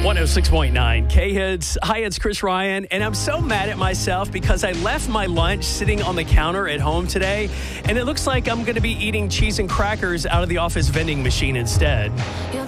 106.9 K-Hits. Hi, it's Chris Ryan, and I'm so mad at myself because I left my lunch sitting on the counter at home today, and it looks like I'm going to be eating cheese and crackers out of the office vending machine instead.